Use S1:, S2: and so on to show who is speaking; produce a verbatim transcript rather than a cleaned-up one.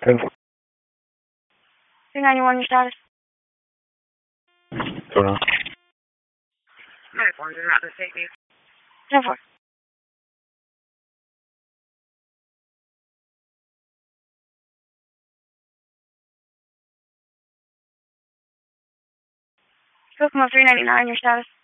S1: ten
S2: three ninety-one, your status?
S1: What's going on?
S2: nine four, you're not the state view. ten four. Kokomo three ninety-nine, your status?